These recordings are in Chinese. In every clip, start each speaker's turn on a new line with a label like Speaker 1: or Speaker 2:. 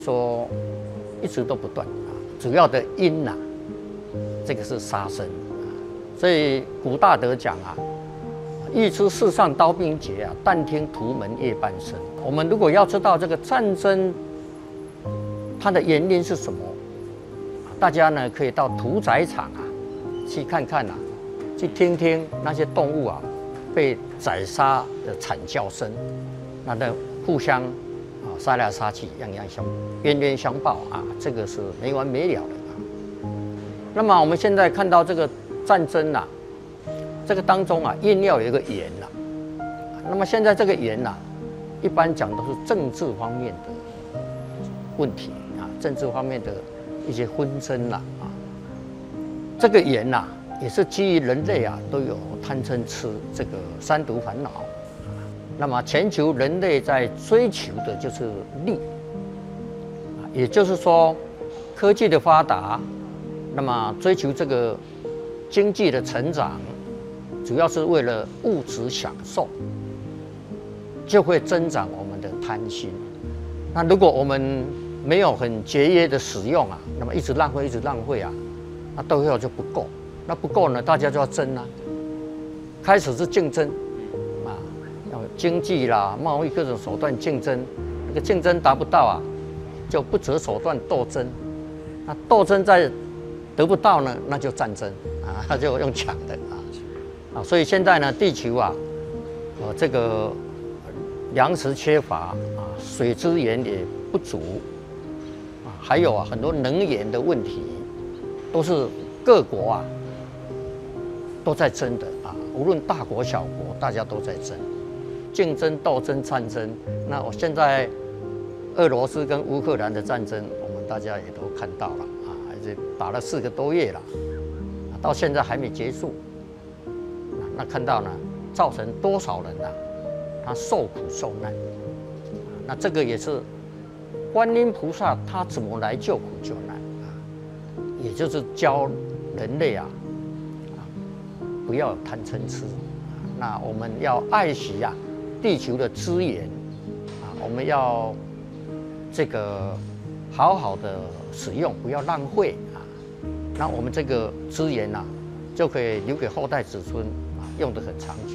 Speaker 1: 说一直都不断啊，主要的因呐，这个是杀生啊，所以古大德讲啊，欲出世上刀兵劫啊，但听屠门夜半声。我们如果要知道这个战争它的原因是什么，大家呢可以到屠宰场啊去看看啊，去听听那些动物啊被宰杀的惨叫声，那的互相杀来杀去，样样冤冤相报啊，这个是没完没了的啊。那么我们现在看到这个战争啊，这个当中啊，硬要有一个缘呐。那么现在这个缘呐，一般讲都是政治方面的问题啊，政治方面的一些纷争啦啊。这个缘呐，也是基于人类啊都有贪嗔痴这个三毒烦恼。那么全球人类在追求的就是利，也就是说，科技的发达，那么追求这个经济的成长，主要是为了物质享受，就会增长我们的贪心。那如果我们没有很节约的使用啊，那么一直浪费啊，那到最后就不够。那不够呢，大家就要争啊，开始是竞争。经济啦、贸易各种手段竞争，那个竞争达不到啊，就不择手段斗争。那斗争再得不到呢，那就战争啊，那就用抢的啊。所以现在呢，地球啊，这个粮食缺乏啊，水资源也不足啊，还有啊很多能源的问题，都是各国啊都在争的啊，无论大国小国，大家都在争。竞争、斗争、战争，那我现在俄罗斯跟乌克兰的战争，我们大家也都看到了啊，这打了4个多月了，到现在还没结束。那看到呢，造成多少人啊，他受苦受难。那这个也是观音菩萨他怎么来救苦救难啊，也就是教人类啊，不要贪嗔痴。那我们要爱惜啊地球的资源啊，我们要这个好好的使用，不要浪费啊。那我们这个资源啊，就可以留给后代子孙啊，用得很长久。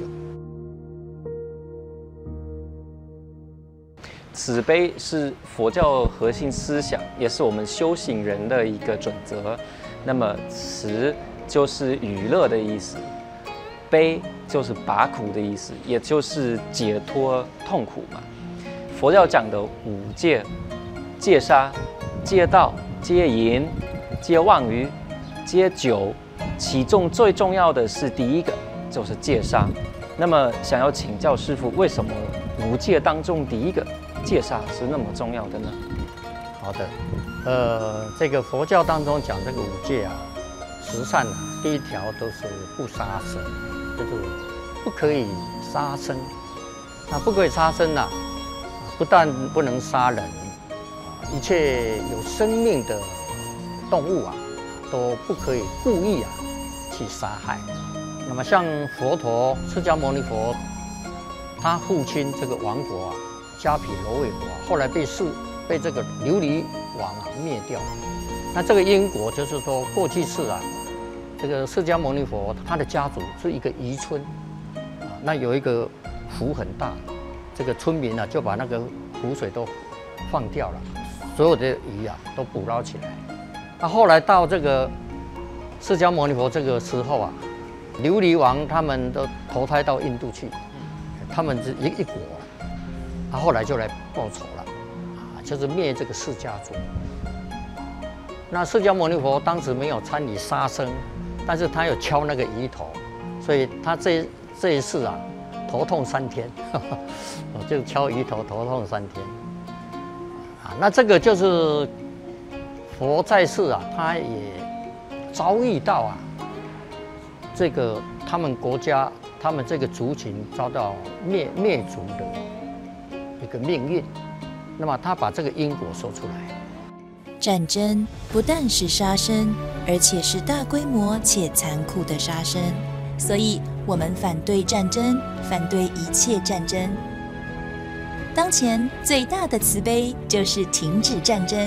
Speaker 2: 慈悲是佛教核心思想，也是我们修行人的一个准则。那么慈就是娱乐的意思，悲就是拔苦的意思，也就是解脱痛苦嘛。佛教讲的5戒：戒杀、戒盗、戒淫、戒妄语、戒酒，其中最重要的是第一个，就是戒杀。那么想要请教师父，为什么5戒当中第一个戒杀是那么重要的呢？
Speaker 1: 好的，这个佛教当中讲这个5戒啊，十善啊，第一条都是不杀生。就是不可以杀生，那不可以杀生啊，不但不能杀人，一切有生命的动物啊，都不可以故意啊去杀害。那么像佛陀释迦牟尼佛，他父亲这个王国啊，迦毗罗卫国啊，后来被这个琉璃王啊灭掉。那这个因果就是说，过去世啊。这个释迦牟尼佛他的家族是一个渔村啊，那有一个湖很大，这个村民啊就把那个湖水都放掉了，所有的鱼啊都捕捞起来。那后来到这个释迦牟尼佛这个时候啊，琉璃王他们都投胎到印度去，他们是一国啊，后来就来报仇了啊，就是灭这个释迦族。那释迦牟尼佛当时没有参与杀生。但是他有敲那个鱼头，所以他这一世啊，头痛3天，就敲鱼头，头痛3天。啊，那这个就是佛在世啊，他也遭遇到啊，这个他们国家、他们这个族群遭到灭族的一个命运。那么他把这个因果说出来。
Speaker 3: 战争不但是杀生，而且是大规模且残酷的杀生，所以我们反对战争，反对一切战争。 当前最大的慈悲就是停止战争。